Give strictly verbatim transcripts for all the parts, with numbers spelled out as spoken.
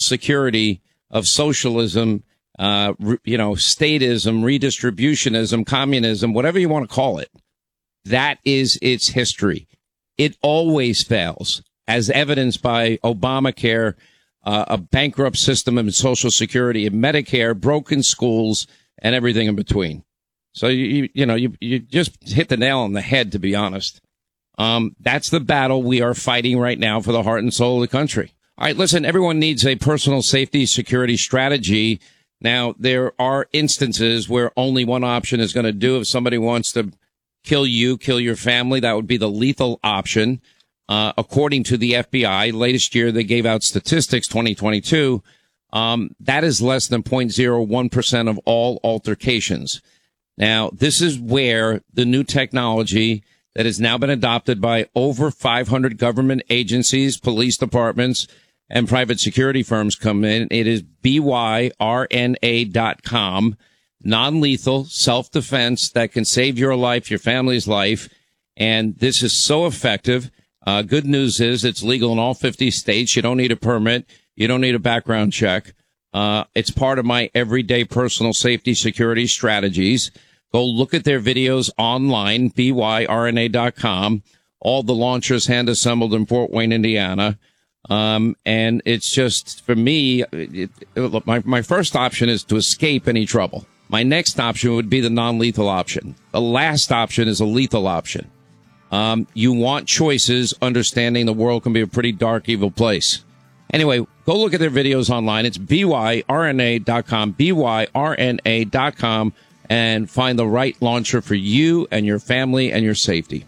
security of socialism, uh, re, you know, statism, redistributionism, communism, whatever you want to call it. That is its history. It always fails, as evidenced by Obamacare, uh, a bankrupt system of Social Security and Medicare, broken schools, and everything in between. So, you, you know, you, you just hit the nail on the head, to be honest. Um, that's the battle we are fighting right now for the heart and soul of the country. All right, listen, everyone needs a personal safety security strategy. Now, there are instances where only one option is going to do. If somebody wants to kill you, kill your family, that would be the lethal option. Uh, according to the F B I, latest year they gave out statistics, twenty twenty-two. Um, that is less than zero point zero one percent of all altercations. Now, this is where the new technology that has now been adopted by over five hundred government agencies, police departments, and private security firms come in. It is B Y R N A dot com, non-lethal self-defense that can save your life, your family's life. And this is so effective. Uh, good news is it's legal in all fifty states. You don't need a permit. You don't need a background check. Uh, it's part of my everyday personal safety security strategies. Go look at their videos online, B Y R N A dot com. All the launchers hand assembled in Fort Wayne, Indiana. Um, and it's just, for me, it, it, my, my first option is to escape any trouble. My next option would be the non-lethal option. The last option is a lethal option. Um, you want choices, understanding the world can be a pretty dark, evil place. Anyway, go look at their videos online. It's B Y R N A dot com, B Y R N A dot com, and find the right launcher for you and your family and your safety.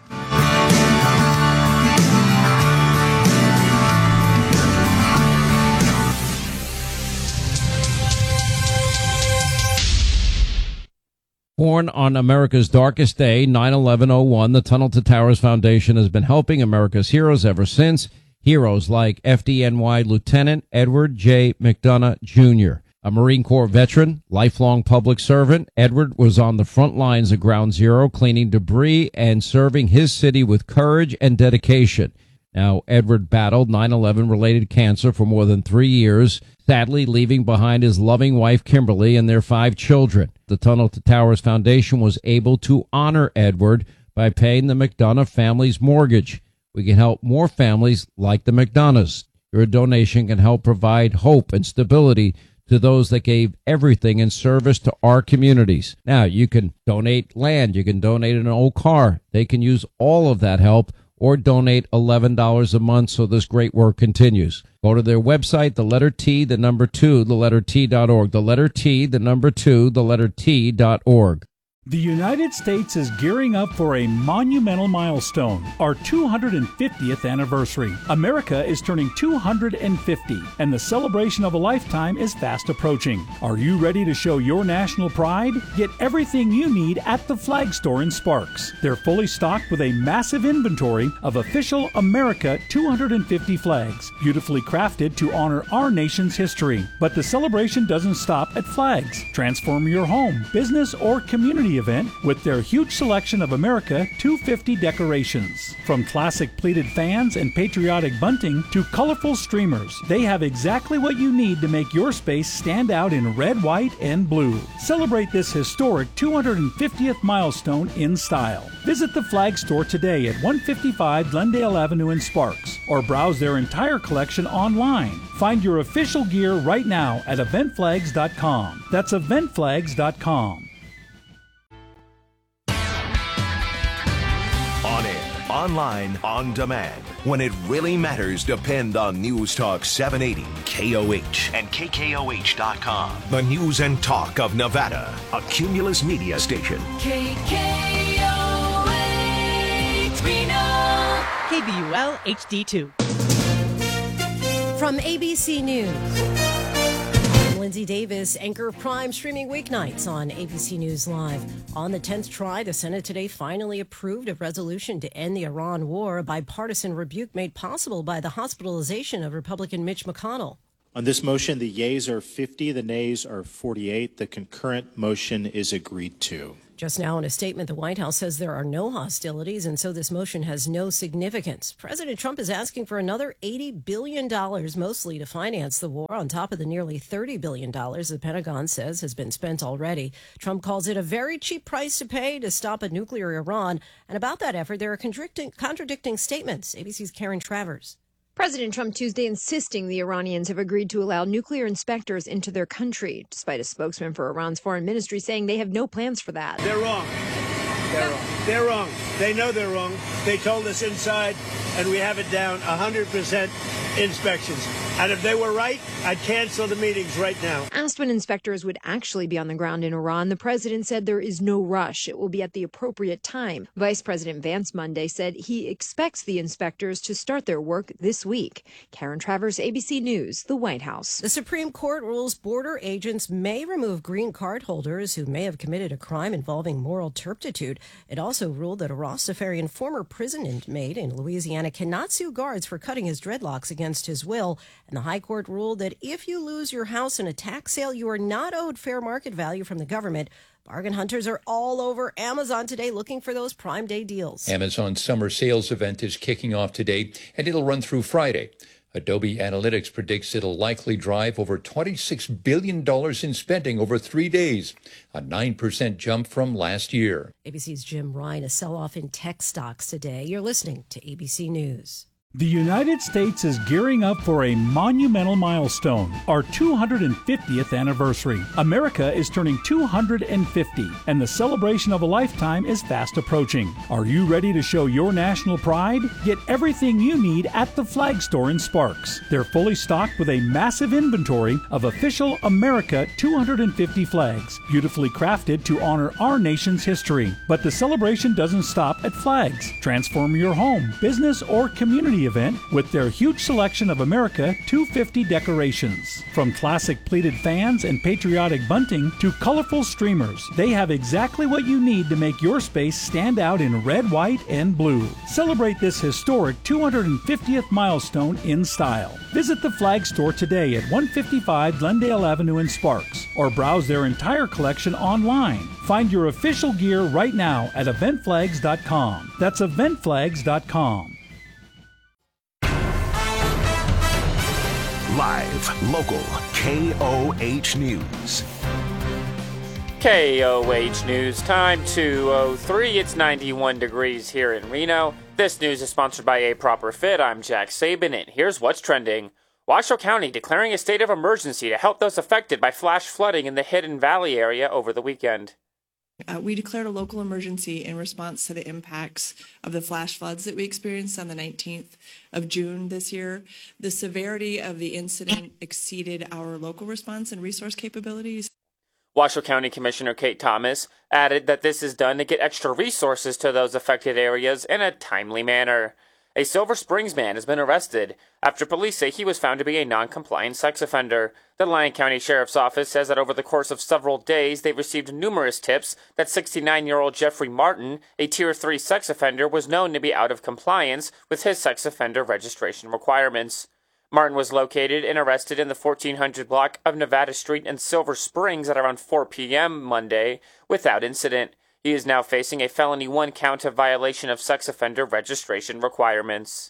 Born on America's darkest day, nine eleven oh one, the Tunnel to Towers Foundation has been helping America's heroes ever since. Heroes like F D N Y Lieutenant Edward J. McDonough, Junior A Marine Corps veteran, lifelong public servant, Edward was on the front lines of Ground Zero, cleaning debris and serving his city with courage and dedication. Now, Edward battled nine eleven-related cancer for more than three years, sadly leaving behind his loving wife, Kimberly, and their five children. The Tunnel to Towers Foundation was able to honor Edward by paying the McDonough family's mortgage. We can help more families like the McDonoughs. Your donation can help provide hope and stability to those that gave everything in service to our communities. Now, you can donate land. You can donate an old car. They can use all of that help, or donate eleven dollars a month so this great work continues. Go to their website, the letter T, the number two, the letter T dot org. The letter T, the number two, the letter T dot org. The United States is gearing up for a monumental milestone, our two hundred fiftieth anniversary. America is turning two hundred fifty, and the celebration of a lifetime is fast approaching. Are you ready to show your national pride? Get everything you need at the Flag Store in Sparks. They're fully stocked with a massive inventory of official America two hundred fifty flags, beautifully crafted to honor our nation's history. But the celebration doesn't stop at flags. Transform your home, business, or community event with their huge selection of America two hundred fifty decorations. From classic pleated fans and patriotic bunting to colorful streamers, they have exactly what you need to make your space stand out in red, white, and blue. Celebrate this historic two hundred fiftieth milestone in style. Visit the Flag Store today at one fifty-five Glendale Avenue in Sparks, or browse their entire collection online. Find your official gear right now at event flags dot com. That's event flags dot com. On air, online, on demand. When it really matters, depend on News Talk seven eighty K O H and K K O H dot com. The news and talk of Nevada, a Cumulus media station. K K O H, Reno. K B U L H D two. From A B C News, I'm Lindsay Davis, anchor of Prime, streaming weeknights on A B C News Live. On the tenth try, the Senate today finally approved a resolution to end the Iran war, a bipartisan rebuke made possible by the hospitalization of Republican Mitch McConnell. On this motion, the yeas are fifty, the nays are forty-eight. The concurrent motion is agreed to. Just now in a statement, the White House says there are no hostilities, and so this motion has no significance. President Trump is asking for another eighty billion dollars, mostly to finance the war, on top of the nearly thirty billion dollars the Pentagon says has been spent already. Trump calls it a very cheap price to pay to stop a nuclear Iran. And about that effort, there are contradicting, contradicting statements. A B C's Karen Travers. President Trump Tuesday insisting the Iranians have agreed to allow nuclear inspectors into their country, despite a spokesman for Iran's foreign ministry saying they have no plans for that. They're wrong. They're wrong. They're wrong. They know they're wrong. They told us inside, and we have it down one hundred percent inspections. And if they were right, I'd cancel the meetings right now. Asked when inspectors would actually be on the ground in Iran, the president said there is no rush. It will be at the appropriate time. Vice President Vance Monday said he expects the inspectors to start their work this week. Karen Travers, A B C News, the White House. The Supreme Court rules border agents may remove green card holders who may have committed a crime involving moral turpitude. It also ruled that a Rastafarian former prison inmate in Louisiana cannot sue guards for cutting his dreadlocks against his will. And the High Court ruled that if you lose your house in a tax sale, you are not owed fair market value from the government. Bargain hunters are all over Amazon today looking for those Prime Day deals. Amazon's summer sales event is kicking off today, and it'll run through Friday. Adobe Analytics predicts it'll likely drive over twenty-six billion dollars in spending over three days, a nine percent jump from last year. A B C's Jim Ryan, a sell-off in tech stocks today. You're listening to A B C News. The United States is gearing up for a monumental milestone, our two hundred fiftieth anniversary. America is turning two hundred fifty, and the celebration of a lifetime is fast approaching. Are you ready to show your national pride? Get everything you need at the Flag Store in Sparks. They're fully stocked with a massive inventory of official America two hundred fifty flags, beautifully crafted to honor our nation's history. But the celebration doesn't stop at flags. Transform your home, business, or community event with their huge selection of America two hundred fifty decorations. From classic pleated fans and patriotic bunting to colorful streamers, they have exactly what you need to make your space stand out in red, white, and blue. Celebrate this historic two hundred fiftieth milestone in style. Visit the Flag Store today at one fifty-five Glendale Avenue in Sparks, or browse their entire collection online. Find your official gear right now at event flags dot com. That's event flags dot com. Live, local, K O H News. K O H News, time two oh three. It's ninety-one degrees here in Reno. This news is sponsored by A Proper Fit. I'm Jack Sabin, and here's what's trending. Washoe County declaring a state of emergency to help those affected by flash flooding in the Hidden Valley area over the weekend. Uh, we declared a local emergency in response to the impacts of the flash floods that we experienced on the nineteenth of June this year. The severity of the incident exceeded our local response and resource capabilities. Washoe County Commissioner Kate Thomas added that this is done to get extra resources to those affected areas in a timely manner. A Silver Springs man has been arrested after police say he was found to be a non-compliant sex offender. The Lyon County Sheriff's Office says that over the course of several days, they received numerous tips that sixty-nine-year-old Jeffrey Martin, a Tier three sex offender, was known to be out of compliance with his sex offender registration requirements. Martin was located and arrested in the fourteen hundred block of Nevada Street in Silver Springs at around four p.m. Monday without incident. He is now facing a felony one count of violation of sex offender registration requirements.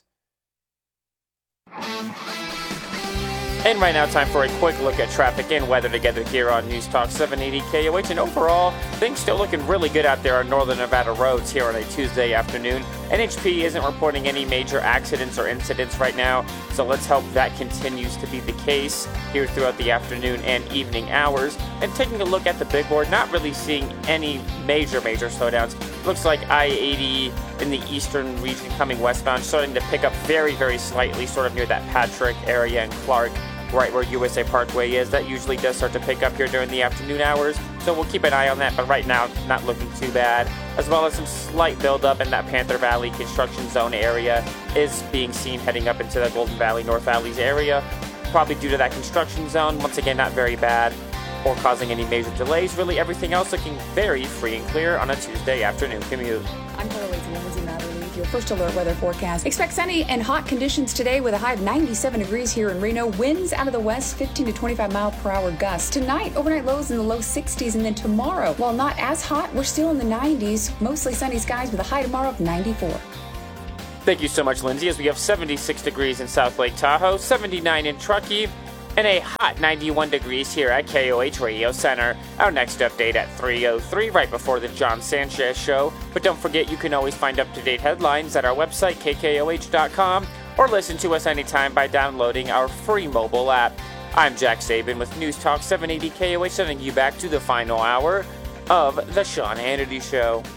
And right now, time for a quick look at traffic and weather together here on News Talk seven eighty K O H. And overall, things still looking really good out there on northern Nevada roads here on a Tuesday afternoon. N H P isn't reporting any major accidents or incidents right now, so let's hope that continues to be the case here throughout the afternoon and evening hours. And taking a look at the big board, not really seeing any major, major slowdowns. Looks like I eighty in the eastern region coming westbound starting to pick up very, very slightly, sort of near that Patrick area and Clark, right where U S A Parkway is. That usually does start to pick up here during the afternoon hours, so we'll keep an eye on that, but right now, not looking too bad. As well as some slight buildup in that Panther Valley construction zone area is being seen heading up into the Golden Valley, North Valleys area, probably due to that construction zone. Once again, not very bad or causing any major delays. Really, everything else looking very free and clear on a Tuesday afternoon commute. I'm Carla Waits in Lindsay Matterly with your First Alert weather forecast. Expect sunny and hot conditions today with a high of ninety-seven degrees here in Reno. Winds out of the west, fifteen to twenty-five mile per hour gusts. Tonight, overnight lows in the low sixties, and then tomorrow, while not as hot, we're still in the nineties. Mostly sunny skies with a high tomorrow of ninety-four. Thank you so much, Lindsay, as we have seventy-six degrees in South Lake Tahoe, seventy-nine in Truckee, and a hot ninety-one degrees here at K O H Radio Center. Our next update at three oh three, right before the John Sanchez Show. But don't forget, you can always find up-to-date headlines at our website, K K O H dot com, or listen to us anytime by downloading our free mobile app. I'm Jack Saban with News Talk seven eighty K O H, sending you back to the final hour of The Sean Hannity Show.